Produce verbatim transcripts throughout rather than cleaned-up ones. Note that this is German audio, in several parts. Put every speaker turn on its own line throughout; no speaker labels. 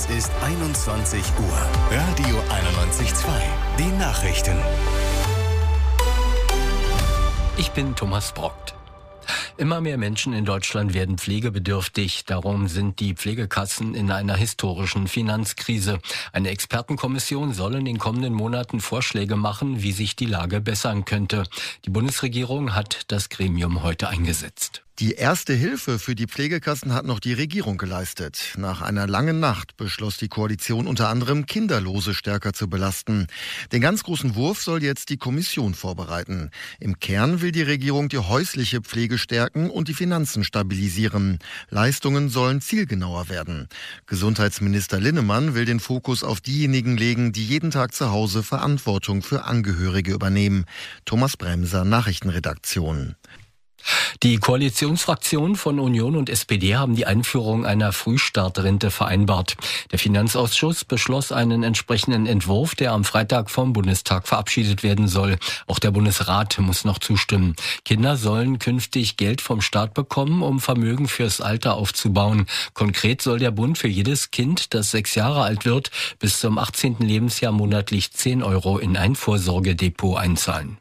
Es ist einundzwanzig Uhr. Radio einundneunzig Komma zwei. Die Nachrichten.
Ich bin Thomas Brockt. Immer mehr Menschen in Deutschland werden pflegebedürftig. Darum sind die Pflegekassen in einer historischen Finanzkrise. Eine Expertenkommission soll in den kommenden Monaten Vorschläge machen, wie sich die Lage bessern könnte. Die Bundesregierung hat das Gremium heute eingesetzt.
Die erste Hilfe für die Pflegekassen hat noch die Regierung geleistet. Nach einer langen Nacht beschloss die Koalition unter anderem, Kinderlose stärker zu belasten. Den ganz großen Wurf soll jetzt die Kommission vorbereiten. Im Kern will die Regierung die häusliche Pflege stärken und die Finanzen stabilisieren. Leistungen sollen zielgenauer werden. Gesundheitsminister Linnemann will den Fokus auf diejenigen legen, die jeden Tag zu Hause Verantwortung für Angehörige übernehmen. Thomas Bremser, Nachrichtenredaktion.
Die Koalitionsfraktionen von Union und S P D haben die Einführung einer Frühstartrente vereinbart. Der Finanzausschuss beschloss einen entsprechenden Entwurf, der am Freitag vom Bundestag verabschiedet werden soll. Auch der Bundesrat muss noch zustimmen. Kinder sollen künftig Geld vom Staat bekommen, um Vermögen fürs Alter aufzubauen. Konkret soll der Bund für jedes Kind, das sechs Jahre alt wird, bis zum achtzehnten Lebensjahr monatlich zehn Euro in ein Vorsorgedepot einzahlen.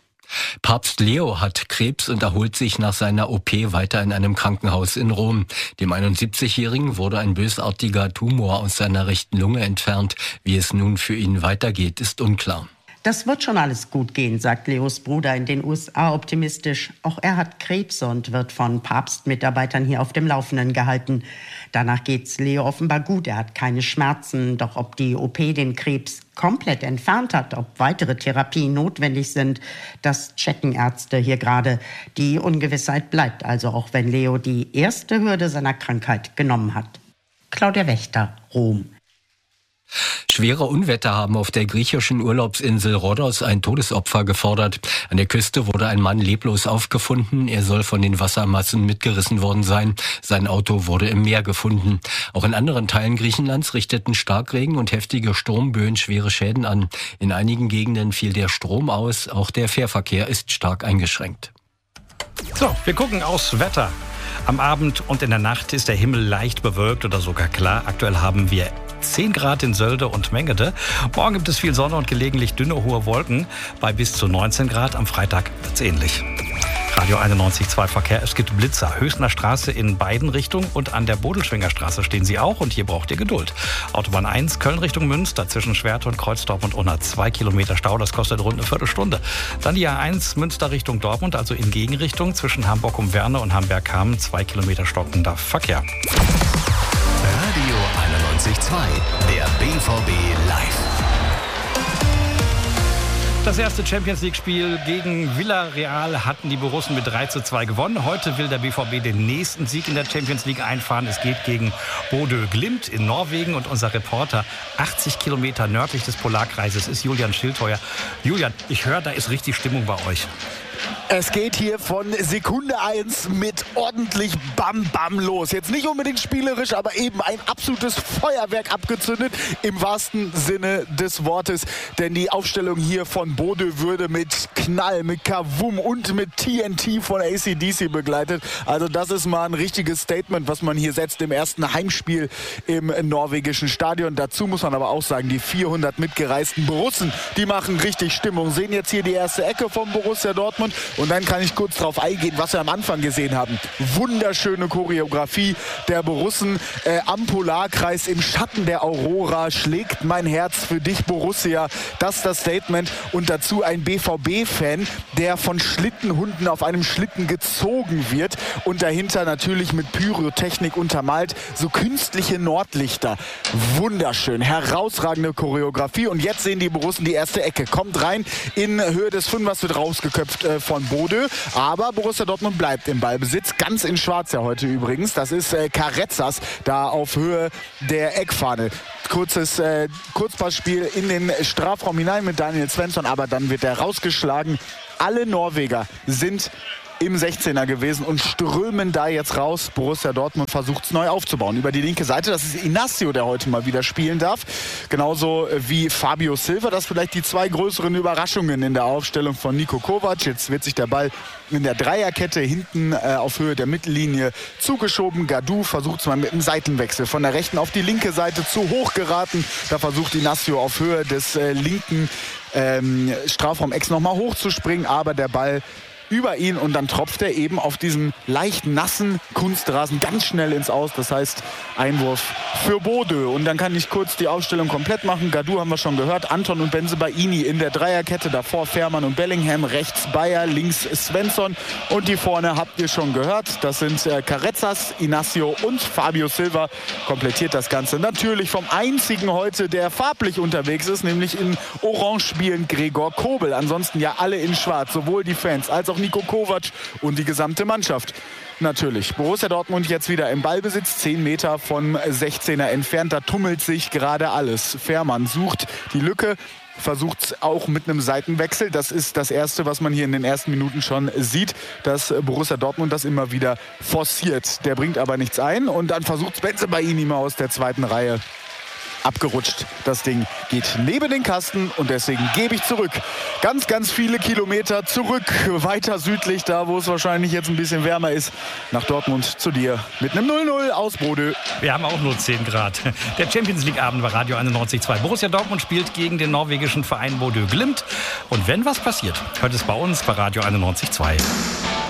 Papst Leo hat Krebs und erholt sich nach seiner O P weiter in einem Krankenhaus in Rom. Dem einundsiebzigjährigen wurde ein bösartiger Tumor aus seiner rechten Lunge entfernt. Wie es nun für ihn weitergeht, ist unklar.
Das wird schon alles gut gehen, sagt Leos Bruder in den U S A optimistisch. Auch er hat Krebs und wird von Papstmitarbeitern hier auf dem Laufenden gehalten. Danach geht's Leo offenbar gut. Er hat keine Schmerzen. Doch ob die O P den Krebs komplett entfernt hat, ob weitere Therapien notwendig sind, das checken Ärzte hier gerade. Die Ungewissheit bleibt also, auch wenn Leo die erste Hürde seiner Krankheit genommen hat. Claudia Wächter, Rom.
Schwere Unwetter haben auf der griechischen Urlaubsinsel Rhodos ein Todesopfer gefordert. An der Küste wurde ein Mann leblos aufgefunden. Er soll von den Wassermassen mitgerissen worden sein. Sein Auto wurde im Meer gefunden. Auch in anderen Teilen Griechenlands richteten Starkregen und heftige Sturmböen schwere Schäden an. In einigen Gegenden fiel der Strom aus. Auch der Fährverkehr ist stark eingeschränkt.
So, wir gucken aufs Wetter. Am Abend und in der Nacht ist der Himmel leicht bewölkt oder sogar klar. Aktuell haben wir zehn Grad in Sölde und Mengede. Morgen gibt es viel Sonne und gelegentlich dünne, hohe Wolken bei bis zu neunzehn Grad. Am Freitag wird es ähnlich. Radio einundneunzig Komma zwei Verkehr. Es gibt Blitzer. Höchstner Straße in beiden Richtungen und an der Bodelschwinger Straße stehen Sie auch und hier braucht ihr Geduld. Autobahn eins, Köln Richtung Münster, zwischen Schwerte und Kreuzdorf und Unna. Zwei Kilometer Stau, das kostet rund eine Viertelstunde. Dann die A eins, Münster Richtung Dortmund, also in Gegenrichtung, zwischen Hamburg um Werne und Hamberg-Hamm. Zwei Kilometer stockender Verkehr.
Radio einundneunzig Komma zwei, der B V B live.
Das erste Champions-League-Spiel gegen Villarreal hatten die Borussen mit drei zu zwei gewonnen. Heute will der B V B den nächsten Sieg in der Champions League einfahren. Es geht gegen Bodø Glimt in Norwegen und unser Reporter achtzig Kilometer nördlich des Polarkreises ist Julian Schildheuer. Julian, ich höre, da ist richtig Stimmung bei euch.
Es geht hier von Sekunde eins mit ordentlich Bam Bam los. Jetzt nicht unbedingt spielerisch, aber eben ein absolutes Feuerwerk abgezündet im wahrsten Sinne des Wortes. Denn die Aufstellung hier von Bodø würde mit Knall, mit Kavum und mit T N T von A C D C begleitet. Also das ist mal ein richtiges Statement, was man hier setzt im ersten Heimspiel im norwegischen Stadion. Dazu muss man aber auch sagen, die vierhundert mitgereisten Borussen, die machen richtig Stimmung. Sehen jetzt hier die erste Ecke vom Borussia Dortmund. Und dann kann ich kurz darauf eingehen, was wir am Anfang gesehen haben. Wunderschöne Choreografie der Borussen äh, am Polarkreis im Schatten der Aurora. Schlägt mein Herz für dich, Borussia. Das ist das Statement. Und dazu ein B V B-Fan, der von Schlittenhunden auf einem Schlitten gezogen wird. Und dahinter natürlich mit Pyrotechnik untermalt. So künstliche Nordlichter. Wunderschön. Herausragende Choreografie. Und jetzt sehen die Borussen die erste Ecke. Kommt rein in Höhe des Fünfers, wird rausgeköpft äh, von Bodø, aber Borussia Dortmund bleibt im Ballbesitz, ganz in Schwarz ja heute übrigens. Das ist äh, Carrezzas, da auf Höhe der Eckfahne. Kurzes äh, Kurzpassspiel in den Strafraum hinein mit Daniel Svensson, aber dann wird er rausgeschlagen. Alle Norweger sind im sechzehner gewesen und strömen da jetzt raus. Borussia Dortmund versucht es neu aufzubauen. Über die linke Seite, das ist Inacio, der heute mal wieder spielen darf. Genauso wie Fabio Silva. Das vielleicht die zwei größeren Überraschungen in der Aufstellung von Niko Kovac. Jetzt wird sich der Ball in der Dreierkette hinten äh, auf Höhe der Mittellinie zugeschoben. Gadou versucht es mal mit einem Seitenwechsel von der rechten auf die linke Seite, zu hoch geraten. Da versucht Inacio auf Höhe des äh, linken ähm, Strafraum-Ecks nochmal hochzuspringen, aber der Ball über ihn und dann tropft er eben auf diesen leicht nassen Kunstrasen ganz schnell ins Aus. Das heißt Einwurf für Bodø. Und dann kann ich kurz die Aufstellung komplett machen. Gadou haben wir schon gehört. Anton und Bensebaini in der Dreierkette. Davor Fährmann und Bellingham. Rechts Bayer, links Svensson. Und die vorne habt ihr schon gehört. Das sind äh, Carrezzas, Inacio und Fabio Silva. Komplettiert das Ganze natürlich vom einzigen heute, der farblich unterwegs ist, nämlich in Orange spielend Gregor Kobel. Ansonsten ja alle in Schwarz. Sowohl die Fans als auch Niko Kovac und die gesamte Mannschaft. Natürlich. Borussia Dortmund jetzt wieder im Ballbesitz, zehn Meter vom sechzehner entfernt. Da tummelt sich gerade alles. Fährmann sucht die Lücke, versucht es auch mit einem Seitenwechsel. Das ist das Erste, was man hier in den ersten Minuten schon sieht, dass Borussia Dortmund das immer wieder forciert. Der bringt aber nichts ein und dann versucht es Bensebaini mal aus der zweiten Reihe. Abgerutscht. Das Ding geht neben den Kasten und deswegen gebe ich zurück. Ganz, ganz viele Kilometer zurück, weiter südlich, da wo es wahrscheinlich jetzt ein bisschen wärmer ist, nach Dortmund zu dir mit einem null null aus Bodø.
Wir haben auch nur zehn Grad. Der Champions League Abend bei Radio einundneunzig Komma zwei. Borussia Dortmund spielt gegen den norwegischen Verein Bodø Glimt. Und wenn was passiert, hört es bei uns bei Radio einundneunzig Komma zwei.